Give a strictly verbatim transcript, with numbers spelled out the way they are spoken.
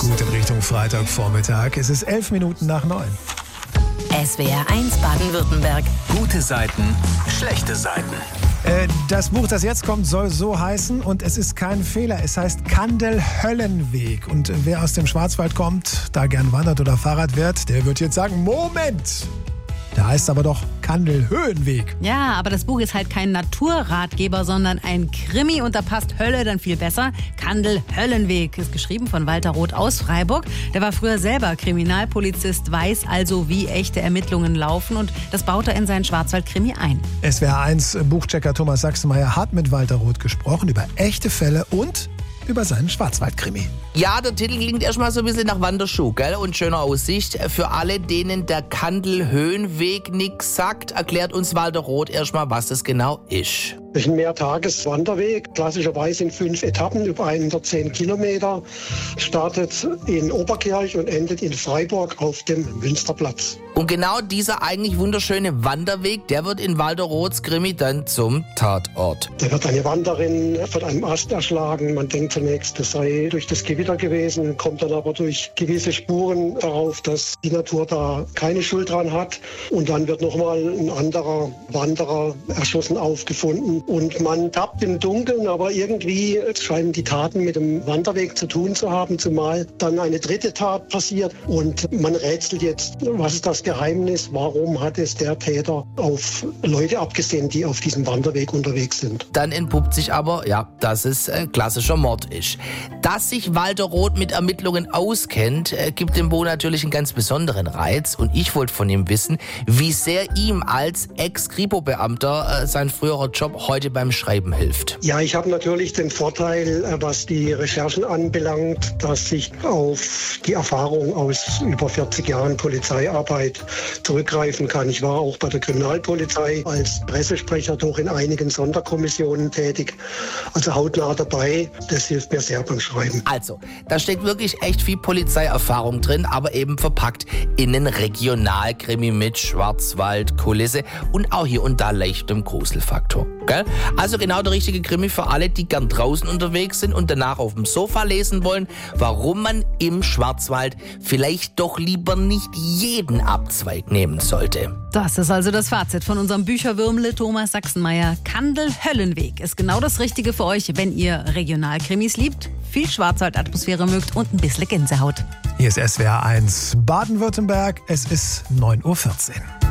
gut in Richtung Freitagvormittag. Es ist elf Minuten nach neun. S W R eins Baden-Württemberg. Gute Seiten, schlechte Seiten. Äh, das Buch, das jetzt kommt, soll so heißen und es ist kein Fehler. Es heißt Kandel-Höllenweg. Und wer aus dem Schwarzwald kommt, da gern wandert oder Fahrrad fährt, der wird jetzt sagen, Moment! Da heißt aber doch Kandel-Höhenweg. Ja, aber das Buch ist halt kein Naturratgeber, sondern ein Krimi und da passt Hölle dann viel besser. Kandel-Höllenweg ist geschrieben von Walter Roth aus Freiburg. Der war früher selber Kriminalpolizist, weiß also, wie echte Ermittlungen laufen und das baut er in seinen Schwarzwald-Krimi ein. S W R eins Buchchecker Thomas Sachsenmeier hat mit Walter Roth gesprochen über echte Fälle und über seinen Schwarzwald-Krimi. Ja, der Titel klingt erstmal so ein bisschen nach Wanderschuh, gell? Und schöner Aussicht. Für alle, denen der Kandel-Höhenweg nichts sagt, erklärt uns Walter Roth erstmal, was das genau ist. Das ist ein Mehrtages-Wanderweg, klassischerweise in fünf Etappen über hundertzehn Kilometer. Startet in Oberkirch und endet in Freiburg auf dem Münsterplatz. Und genau dieser eigentlich wunderschöne Wanderweg, der wird in Walter Roths Krimi dann zum Tatort. Da wird eine Wanderin von einem Ast erschlagen. Man denkt zunächst, das sei durch das Gewitter gewesen, kommt dann aber durch gewisse Spuren darauf, dass die Natur da keine Schuld dran hat. Und dann wird nochmal ein anderer Wanderer erschossen aufgefunden. Und man tappt im Dunkeln, aber irgendwie scheinen die Taten mit dem Wanderweg zu tun zu haben, zumal dann eine dritte Tat passiert. Und man rätselt jetzt, was ist das Geheimnis? Warum hat es der Täter auf Leute abgesehen, die auf diesem Wanderweg unterwegs sind? Dann entpuppt sich aber, ja, dass es ein klassischer Mord ist. Dass sich Walter Roth mit Ermittlungen auskennt, gibt dem Buch natürlich einen ganz besonderen Reiz. Und ich wollte von ihm wissen, wie sehr ihm als Ex-Kripo-Beamter sein früherer Job heute beim Schreiben hilft. Ja, ich habe natürlich den Vorteil, was die Recherchen anbelangt, dass ich auf die Erfahrung aus über vierzig Jahren Polizeiarbeit zurückgreifen kann. Ich war auch bei der Kriminalpolizei als Pressesprecher doch in einigen Sonderkommissionen tätig, also hautnah dabei. Das hilft mir sehr beim Schreiben. Also, da steckt wirklich echt viel Polizeierfahrung drin, aber eben verpackt in einen Regionalkrimi mit Schwarzwald-Kulisse und auch hier und da leichtem Gruselfaktor. Gell? Also genau der richtige Krimi für alle, die gern draußen unterwegs sind und danach auf dem Sofa lesen wollen, warum man im Schwarzwald vielleicht doch lieber nicht jeden Abzweig nehmen sollte. Das ist also das Fazit von unserem Bücherwürmle Thomas Sachsenmeier. Kandel-Höllenweg ist genau das Richtige für euch, wenn ihr Regionalkrimis liebt, viel Schwarzwaldatmosphäre mögt und ein bisschen Gänsehaut. Hier ist S W R eins Baden-Württemberg. Es ist neun Uhr vierzehn.